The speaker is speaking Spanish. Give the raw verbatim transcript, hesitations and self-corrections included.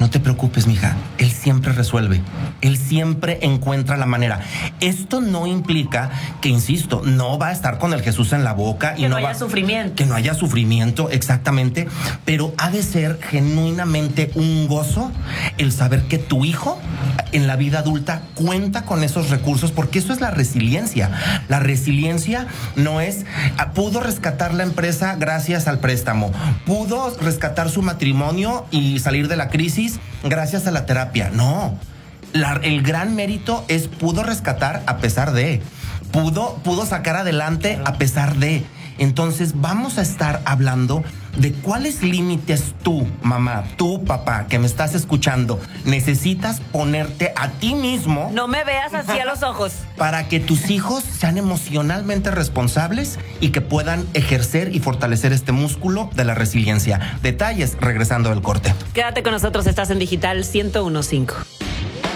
no te preocupes, mija, él siempre resuelve, él siempre encuentra la manera. Esto no implica que, insisto, no va a estar con el Jesús en la boca. Que y no, no haya va, sufrimiento. Que no haya sufrimiento, exactamente, pero ha de ser genuinamente un gozo el saber que tu hijo en la vida adulta cuenta con esos recursos, porque eso es la resiliencia. La resiliencia no es, pudo rescatar la empresa gracias al préstamo, pudo rescatar su matrimonio y salir de la crisis gracias a la terapia. No, la, el gran mérito es pudo rescatar a pesar de, pudo, pudo sacar adelante a pesar de. Entonces vamos a estar hablando de cuáles límites tú, mamá, tú, papá, que me estás escuchando, necesitas ponerte a ti mismo. No me veas así a los ojos. Para que tus hijos sean emocionalmente responsables y que puedan ejercer y fortalecer este músculo de la resiliencia. Detalles regresando del corte. Quédate con nosotros, estás en Digital ciento uno punto cinco.